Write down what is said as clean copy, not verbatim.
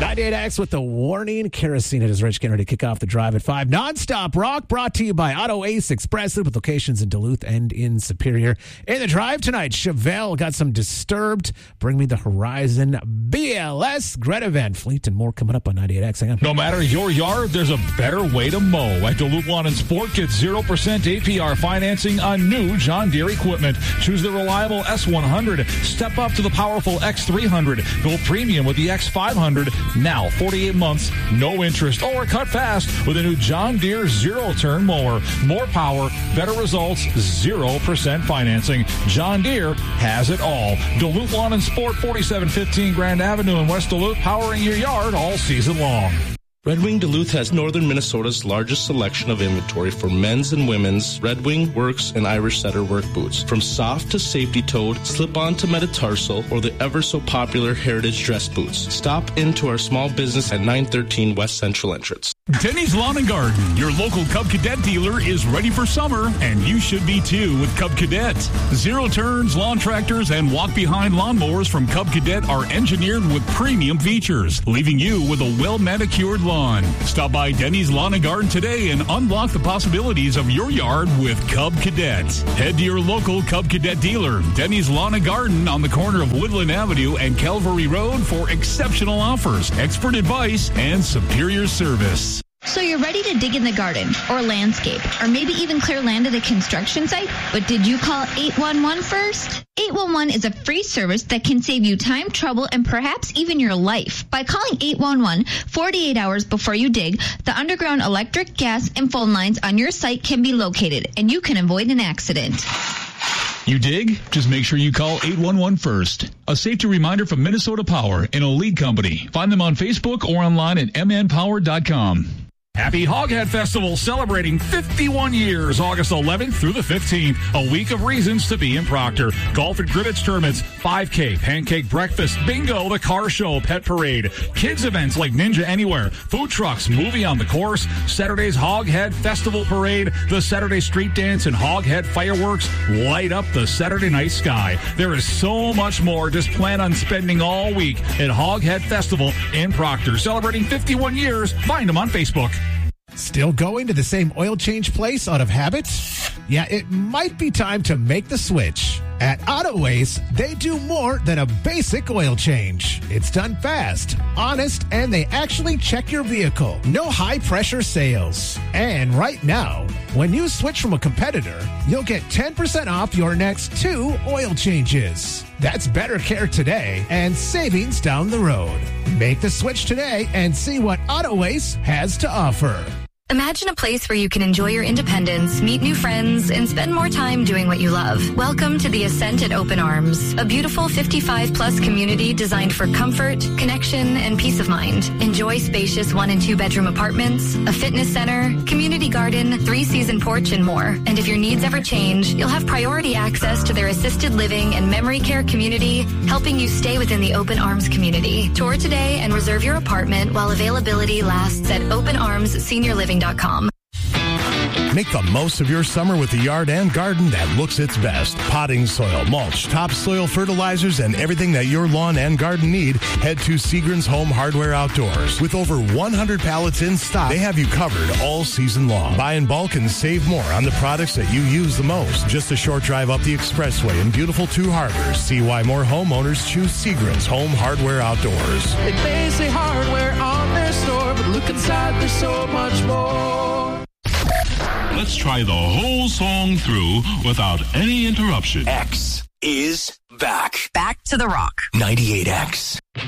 98X with the warning. Kerosene. It is Rich getting ready to kick off the drive at 5. Non-stop rock brought to you by Auto Ace Express with locations in Duluth and in Superior. In the drive tonight, Chevelle got some Disturbed. Bring Me the Horizon. BLS, Greta Van Fleet, and more coming up on 98X. Hang on. No matter your yard, there's a better way to mow. At Duluth Lawn and Sport, get 0% APR financing on new John Deere equipment. Choose the reliable S100. Step up to the powerful X300. Go premium with the X500. Now 48 months, no interest, or cut fast with a new John Deere zero-turn mower. More power, better results, 0% financing. John Deere has it all. Duluth Lawn and Sport, 4715 Grand Avenue in West Duluth, powering your yard all season long. Red Wing Duluth has northern Minnesota's largest selection of inventory for men's and women's Red Wing, Works, and Irish Setter work boots. From soft to safety-toed, slip-on to metatarsal, or the ever-so-popular heritage dress boots. Stop into our small business at 913 West Central Entrance. Denny's Lawn and Garden, your local Cub Cadet dealer, is ready for summer, and you should be too with Cub Cadet. Zero turns, lawn tractors, and walk-behind lawnmowers from Cub Cadet are engineered with premium features, leaving you with a well-manicured lawn. Stop by Denny's Lawn and Garden today and unlock the possibilities of your yard with Cub Cadet. Head to your local Cub Cadet dealer, Denny's Lawn and Garden on the corner of Woodland Avenue and Calvary Road for exceptional offers, expert advice, and superior service. So you're ready to dig in the garden or landscape or maybe even clear land at a construction site, but did you call 811 first? 811 is a free service that can save you time, trouble, and perhaps even your life. By calling 811 48 hours before you dig, the underground electric, gas, and phone lines on your site can be located, and you can avoid an accident. You dig? Just make sure you call 811 first. A safety reminder from Minnesota Power, an elite company. Find them on Facebook or online at mnpower.com. Happy Hoghead Festival, celebrating 51 years, August 11th through the 15th. A week of reasons to be in Proctor. Golf and cribbage tournaments, 5K, pancake breakfast, bingo, the car show, pet parade, kids events like Ninja Anywhere, food trucks, movie on the course, Saturday's Hoghead Festival Parade, the Saturday Street Dance, and Hoghead Fireworks light up the Saturday night sky. There is so much more. Just plan on spending all week at Hoghead Festival in Proctor. Celebrating 51 years. Find them on Facebook. Still going to the same oil change place out of habit? Yeah, it might be time to make the switch. At Auto Ace, they do more than a basic oil change. It's done fast, honest, and they actually check your vehicle. No high-pressure sales. And right now, when you switch from a competitor, you'll get 10% off your next 2 oil changes. That's better care today and savings down the road. Make the switch today and see what Auto Ace has to offer. Imagine a place where you can enjoy your independence, meet new friends, and spend more time doing what you love. Welcome to the Ascent at Open Arms, a beautiful 55-plus community designed for comfort, connection, and peace of mind. Enjoy spacious 1- and 2-bedroom apartments, a fitness center, community garden, 3-season porch, and more. And if your needs ever change, you'll have priority access to their assisted living and memory care community, helping you stay within the Open Arms community. Tour today and reserve your apartment while availability lasts at openarmsseniorliving.com. Make the most of your summer with the yard and garden that looks its best. Potting soil, mulch, topsoil fertilizers, and everything that your lawn and garden need. Head to Seagren's Home Hardware Outdoors. With over 100 pallets in stock, they have you covered all season long. Buy in bulk and save more on the products that you use the most. Just a short drive up the expressway in beautiful Two Harbors. See why more homeowners choose Seagren's Home Hardware Outdoors. They may say hardware on their store, but look inside, there's so much more. Let's try the whole song through without any interruption. X is back. Back to the rock. 98X.